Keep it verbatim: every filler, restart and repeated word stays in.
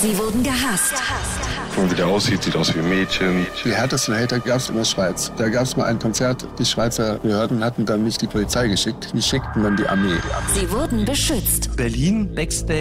Sie wurden gehasst. Guck mal, wie der aussieht, sieht aus wie ein Mädchen. Die härtesten Hater gab es in der Schweiz. Da gab es mal ein Konzert, die Schweizer Behörden hatten dann nicht die Polizei geschickt, die schickten dann die Armee. Sie wurden beschützt. Berlin, Backstage.